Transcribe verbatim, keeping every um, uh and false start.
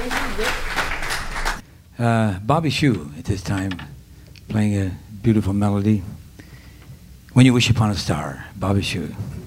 Uh, Bobby Shew at this time, playing a beautiful melody. When You Wish Upon a Star, Bobby Shew.